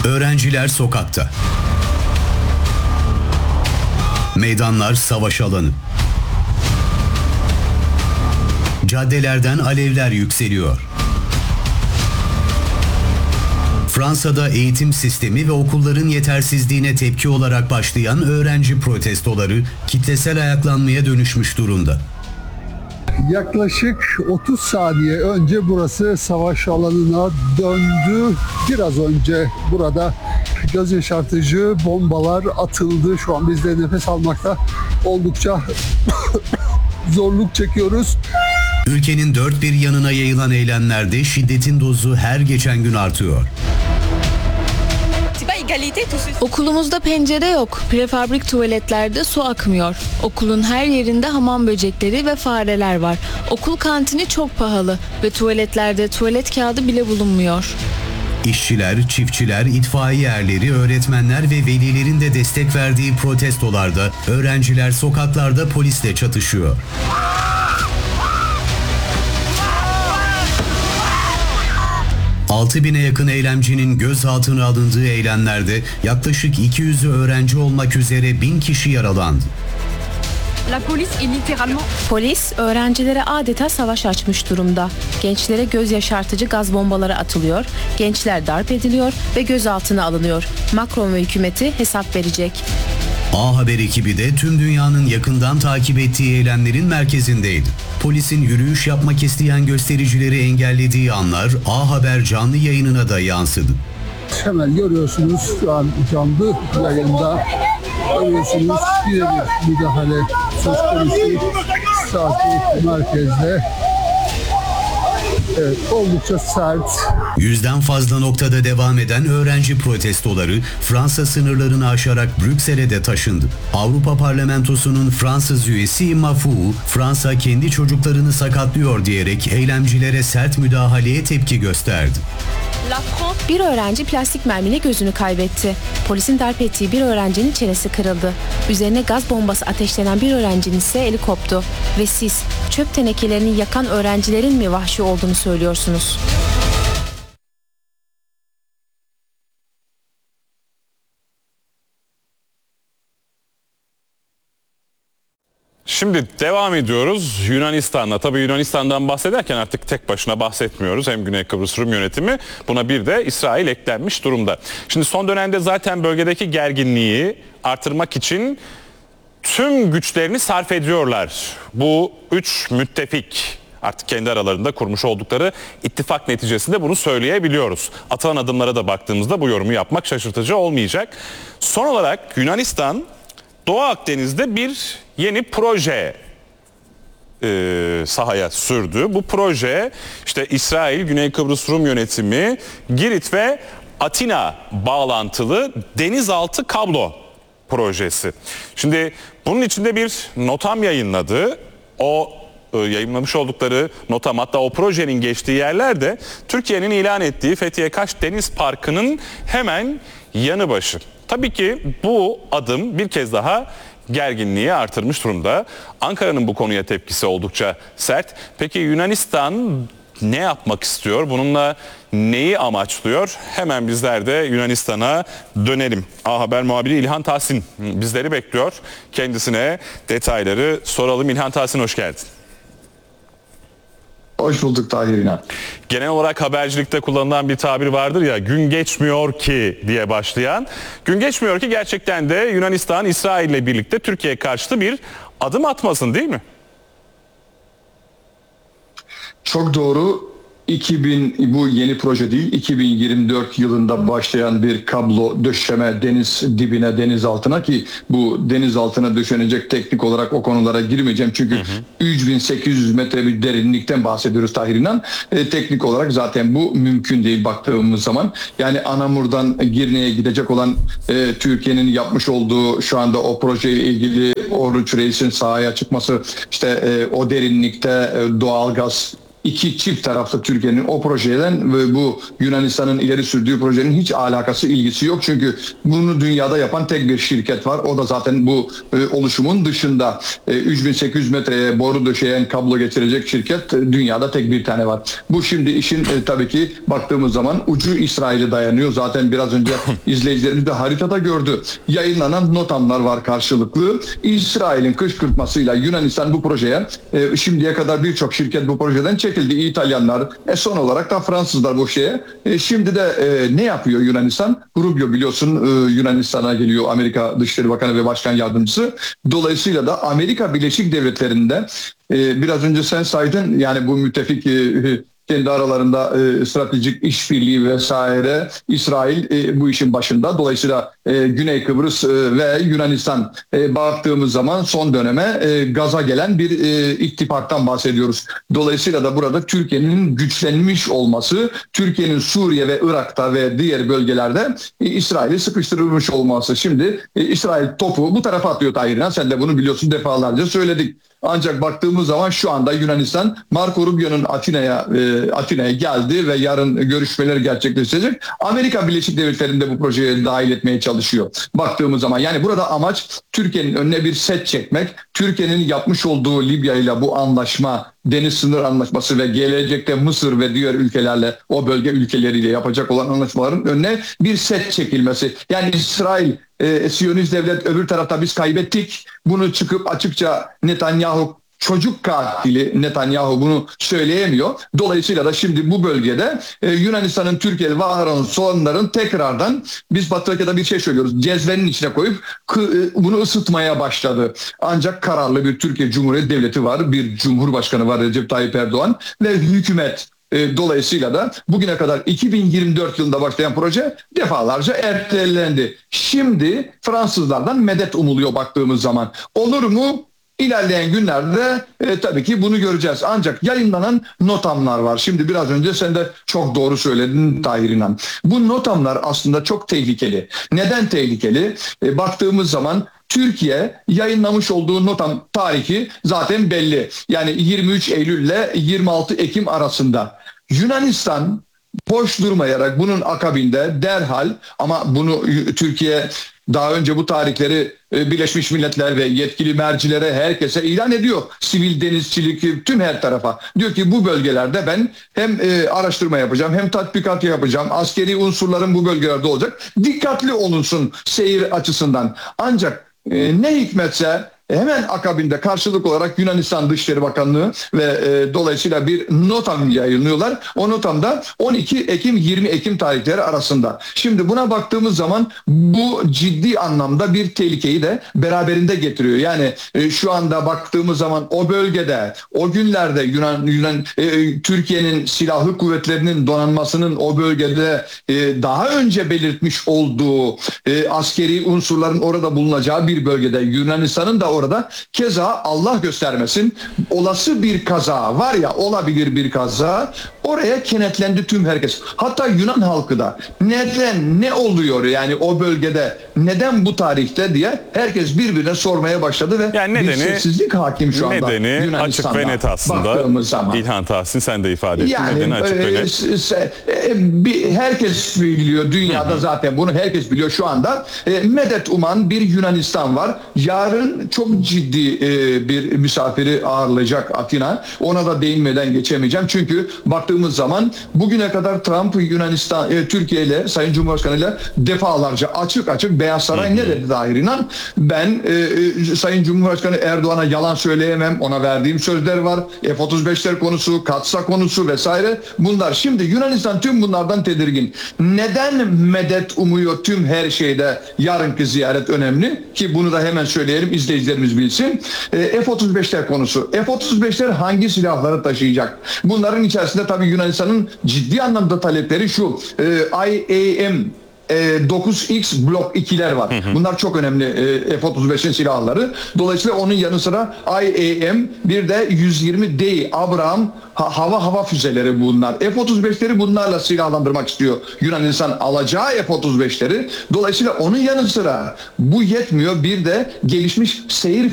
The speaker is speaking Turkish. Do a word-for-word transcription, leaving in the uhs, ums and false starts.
Öğrenciler sokakta. Meydanlar savaş alanı. Caddelerden alevler yükseliyor. Fransa'da eğitim sistemi ve okulların yetersizliğine tepki olarak başlayan öğrenci protestoları kitlesel ayaklanmaya dönüşmüş durumda. Yaklaşık otuz saniye önce burası savaş alanına döndü. Biraz önce burada göz yaşartıcı bombalar atıldı. Şu an biz de nefes almakta oldukça zorluk çekiyoruz. Ülkenin dört bir yanına yayılan eylemlerde şiddetin dozu her geçen gün artıyor. Okulumuzda pencere yok. Prefabrik tuvaletlerde su akmıyor. Okulun her yerinde hamam böcekleri ve fareler var. Okul kantini çok pahalı ve tuvaletlerde tuvalet kağıdı bile bulunmuyor. İşçiler, çiftçiler, itfaiye erleri, öğretmenler ve velilerin de destek verdiği protestolarda öğrenciler sokaklarda polisle çatışıyor. altı bine yakın eylemcinin gözaltına alındığı eylemlerde yaklaşık iki yüzü öğrenci olmak üzere bin kişi yaralandı. Polis öğrencilere adeta savaş açmış durumda. Gençlere göz yaşartıcı gaz bombaları atılıyor, gençler darp ediliyor ve gözaltına alınıyor. Macron ve hükümeti hesap verecek. A Haber ekibi de tüm dünyanın yakından takip ettiği eylemlerin merkezindeydi. Polisin yürüyüş yapmak isteyen göstericileri engellediği anlar A Haber canlı yayınına da yansıdı. Hemen görüyorsunuz şu an canlı yayında görüyorsunuz yine bir müdahale söz konusu saati merkezde. Evet, oldukça sert. Yüzden fazla noktada devam eden öğrenci protestoları Fransa sınırlarını aşarak Brüksel'e de taşındı. Avrupa Parlamentosu'nun Fransız üyesi Mafou, Fransa kendi çocuklarını sakatlıyor diyerek eylemcilere sert müdahaleye tepki gösterdi. Bir öğrenci plastik mermiyle gözünü kaybetti. Polisin darp ettiği bir öğrencinin çenesi kırıldı. Üzerine gaz bombası ateşlenen bir öğrencinin ise eli koptu. Ve siz çöp tenekelerini yakan öğrencilerin mi vahşi olduğunu söylüyorsunuz? Şimdi devam ediyoruz Yunanistan'la. Tabii Yunanistan'dan bahsederken artık tek başına bahsetmiyoruz. Hem Güney Kıbrıs Rum yönetimi, buna bir de İsrail eklenmiş durumda. Şimdi son dönemde zaten bölgedeki gerginliği artırmak için tüm güçlerini sarf ediyorlar. Bu üç müttefik artık kendi aralarında kurmuş oldukları ittifak neticesinde bunu söyleyebiliyoruz. Atılan adımlara da baktığımızda bu yorumu yapmak şaşırtıcı olmayacak. Son olarak Yunanistan Doğu Akdeniz'de bir yeni proje e, sahaya sürdü. Bu proje işte İsrail, Güney Kıbrıs Rum yönetimi, Girit ve Atina bağlantılı denizaltı kablo projesi. Şimdi bunun içinde bir notam yayınladı. O e, yayınlamış oldukları notam, hatta o projenin geçtiği yerlerde Türkiye'nin ilan ettiği Fethiye Kaş Deniz Parkı'nın hemen yanı başı. Tabii ki bu adım bir kez daha gerginliği artırmış durumda. Ankara'nın bu konuya tepkisi oldukça sert. Peki Yunanistan ne yapmak istiyor? Bununla neyi amaçlıyor? Hemen bizler de Yunanistan'a dönelim. A Haber muhabiri İlhan Tahsin bizleri bekliyor. Kendisine detayları soralım. İlhan Tahsin, hoş geldin. Hoş bulduk Tahir İnan. Genel olarak habercilikte kullanılan bir tabir vardır ya, gün geçmiyor ki diye başlayan. Gün geçmiyor ki gerçekten de Yunanistan İsrail ile birlikte Türkiye karşıtı bir adım atmasın, değil mi? Çok doğru. iki bin bu yeni proje değil, iki bin yirmi dört yılında başlayan bir kablo döşeme deniz dibine, deniz altına, ki bu deniz altına döşenecek, teknik olarak o konulara girmeyeceğim çünkü hı hı. üç bin sekiz yüz metre bir derinlikten bahsediyoruz Tahir İnan. E, teknik olarak zaten bu mümkün değil baktığımız zaman. Yani Anamur'dan Girne'ye gidecek olan e, Türkiye'nin yapmış olduğu şu anda o projeyle ilgili Oruç Reis'in sahaya çıkması, işte e, o derinlikte e, doğalgaz iki çift taraflı Türkiye'nin o projeden ve bu Yunanistan'ın ileri sürdüğü projenin hiç alakası, ilgisi yok. Çünkü bunu dünyada yapan tek bir şirket var. O da zaten bu e, oluşumun dışında. E, üç bin sekiz yüz metreye boru döşeyen, kablo getirecek şirket e, dünyada tek bir tane var. Bu şimdi işin e, tabii ki baktığımız zaman ucu İsrail'e dayanıyor. Zaten biraz önce izleyicilerimiz de haritada gördü. Yayınlanan notamlar var karşılıklı. İsrail'in kışkırtmasıyla Yunanistan bu projeye e, şimdiye kadar birçok şirket bu projeden çekildi. İtalyanlar, e, son olarak da Fransızlar bu şeye. E, şimdi de e, ne yapıyor Yunanistan? Rubio biliyorsun e, Yunanistan'a geliyor, Amerika Dışişleri Bakanı ve Başkan Yardımcısı. Dolayısıyla da Amerika Birleşik Devletleri'nde e, biraz önce sen saydın, yani bu müttefik e, kendi aralarında e, stratejik işbirliği vesaire, İsrail e, bu işin başında. Dolayısıyla e, Güney Kıbrıs e, ve Yunanistan e, baktığımız zaman son döneme e, gaza gelen bir e, ittifaktan bahsediyoruz. Dolayısıyla da burada Türkiye'nin güçlenmiş olması, Türkiye'nin Suriye ve Irak'ta ve diğer bölgelerde e, İsrail'i sıkıştırılmış olması. Şimdi e, İsrail topu bu tarafa atıyor Tahir İnan. Sen de bunu biliyorsun, defalarca söyledik. Ancak baktığımız zaman şu anda Yunanistan, Marco Rubio'nun Atina'ya e, Atina'ya geldi ve yarın görüşmeler gerçekleşecek. Amerika Birleşik Devletleri'nde bu projeye dahil etmeye çalışıyor. Baktığımız zaman yani burada amaç Türkiye'nin önüne bir set çekmek. Türkiye'nin yapmış olduğu Libya ile bu anlaşma, deniz sınır anlaşması ve gelecekte Mısır ve diğer ülkelerle, o bölge ülkeleriyle yapacak olan anlaşmaların önüne bir set çekilmesi. Yani İsrail, e, Siyonist devlet, öbür tarafta biz kaybettik. Bunu çıkıp açıkça Netanyahu, çocuk katili Netanyahu bunu söyleyemiyor. Dolayısıyla da şimdi bu bölgede e, Yunanistan'ın Türkiye'li var olan sorunların tekrardan, biz Batı'da bir şey söylüyoruz, cezvenin içine koyup kı, e, bunu ısıtmaya başladı. Ancak kararlı bir Türkiye Cumhuriyeti Devleti var, bir Cumhurbaşkanı var, Recep Tayyip Erdoğan ve hükümet. E, dolayısıyla da bugüne kadar iki bin yirmi dört yılında başlayan proje defalarca ertelendi. Şimdi Fransızlardan medet umuluyor baktığımız zaman. Olur mu? İlerleyen günlerde e, tabii ki bunu göreceğiz. Ancak yayınlanan notamlar var. Şimdi biraz önce sen de çok doğru söyledin Tahir İnan. Bu notamlar aslında çok tehlikeli. Neden tehlikeli? E, baktığımız zaman Türkiye yayınlamış olduğu notam tarihi zaten belli. Yani yirmi üç Eylül ile yirmi altı Ekim arasında. Yunanistan boş durmayarak bunun akabinde derhal, ama bunu Türkiye daha önce bu tarihleri Birleşmiş Milletler ve yetkili mercilere, herkese ilan ediyor. Sivil denizcilik tüm her tarafa. Diyor ki bu bölgelerde ben hem e, araştırma yapacağım, hem tatbikat yapacağım. Askeri unsurların bu bölgelerde olacak. Dikkatli olunsun seyir açısından. Ancak e, ne hikmetse hemen akabinde karşılık olarak Yunanistan Dışişleri Bakanlığı ve e, dolayısıyla bir notam yayınlıyorlar. O notamda on iki Ekim yirmi Ekim tarihleri arasında. Şimdi buna baktığımız zaman bu ciddi anlamda bir tehlikeyi de beraberinde getiriyor. Yani e, şu anda baktığımız zaman o bölgede, o günlerde Yunan, Yunan e, Türkiye'nin silahlı kuvvetlerinin donanmasının o bölgede e, daha önce belirtmiş olduğu e, askeri unsurların orada bulunacağı bir bölgede, Yunanistan'ın da orada keza Allah göstermesin olası bir kaza var ya, olabilir bir kaza, oraya kenetlendi tüm herkes. Hatta Yunan halkı da neden, ne oluyor yani o bölgede, neden bu tarihte diye herkes birbirine sormaya başladı ve yani nedeni, bir sessizlik hakim şu anda nedeni açık ve net aslında. İlhan Tahsin, sen de ifade ettin. Yani, nedeni açık e, ve net. Se, e, bir, herkes biliyor dünyada, hı hı. Zaten bunu herkes biliyor şu anda. E, medet uman bir Yunanistan var. Yarın çok ciddi e, bir misafiri ağırlayacak Atina. Ona da değinmeden geçemeyeceğim. Çünkü baktığımız zaman bugüne kadar Trump Yunanistan, e, Türkiye ile, Sayın Cumhurbaşkanı ile defalarca açık açık Beyaz Saray hı hı. ne dedi Tahir İnan? Ben e, e, Sayın Cumhurbaşkanı Erdoğan'a yalan söyleyemem. Ona verdiğim sözler var. F otuz beşler konusu, Katsa konusu vesaire. Bunlar. Şimdi Yunanistan tüm bunlardan tedirgin. Neden medet umuyor tüm her şeyde? Yarınki ziyaret önemli ki bunu da hemen söyleyelim, izleyicilerimiz bilsin. E, F otuz beşler konusu. F otuz beşler hangi silahları taşıyacak? Bunların içerisinde tabii Yunanistan'ın ciddi anlamda talepleri şu. E, I A M dokuz X Blok ikiler var. Hı hı. Bunlar çok önemli e, F otuz beşin silahları. Dolayısıyla onun yanı sıra I A M, bir de yüz yirmi D Abraham ha, hava hava füzeleri bunlar. F otuz beşleri bunlarla silahlandırmak istiyor Yunanistan, alacağı F otuz beşleri. Dolayısıyla onun yanı sıra bu yetmiyor. Bir de gelişmiş seyir